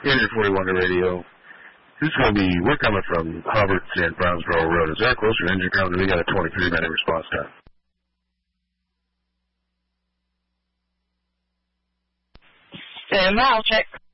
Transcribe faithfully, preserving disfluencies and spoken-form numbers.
Canyon forty-one to radio. This is going to be, we're coming from Hubbard's and Brownsboro Road. Is there a closer engine count? We got a twenty-three minute response time. Stand by, I'll check.